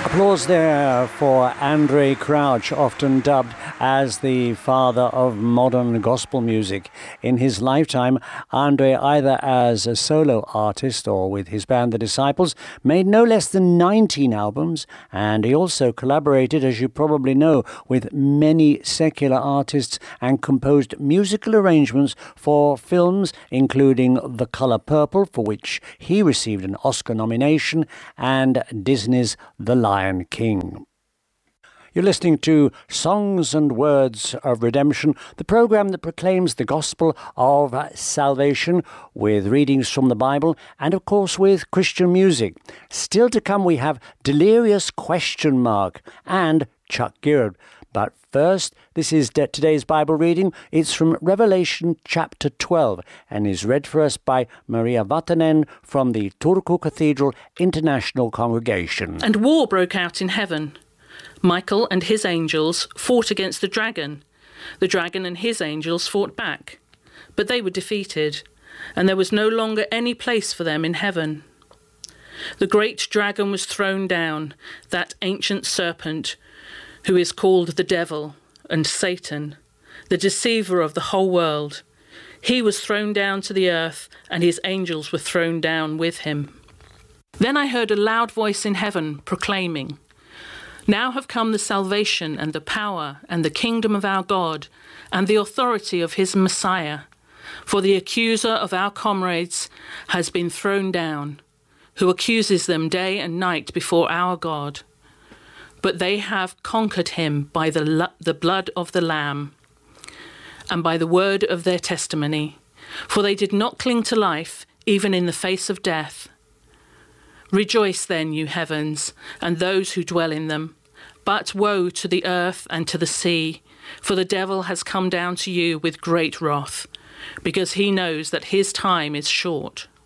Applause there for Andraé Crouch, often dubbed as the father of modern gospel music. In his lifetime, Andraé, either as a solo artist or with his band The Disciples, made no less than 19 albums, and he also collaborated, as you probably know, with many secular artists and composed musical arrangements for films, including The Color Purple, for which he received an Oscar nomination, and Disney's The Lion King. You're listening to Songs and Words of Redemption, the program that proclaims the gospel of salvation with readings from the Bible and, of course, with Christian music. Still to come, we have Delirious ? And Chuck Girard. But first, this is today's Bible reading. It's from Revelation chapter 12 and is read for us by Maria Vatanen from the Turku Cathedral International Congregation. And war broke out in heaven. Michael and his angels fought against the dragon. The dragon and his angels fought back. But they were defeated, and there was no longer any place for them in heaven. The great dragon was thrown down, that ancient serpent, who is called the devil and Satan, the deceiver of the whole world. He was thrown down to the earth, and his angels were thrown down with him. Then I heard a loud voice in heaven proclaiming, "Now have come the salvation and the power and the kingdom of our God and the authority of his Messiah. For the accuser of our comrades has been thrown down, who accuses them day and night before our God. But they have conquered him by the blood of the Lamb and by the word of their testimony. For they did not cling to life, even in the face of death. Rejoice then, you heavens, and those who dwell in them. But woe to the earth and to the sea, for the devil has come down to you with great wrath, because he knows that his time is short."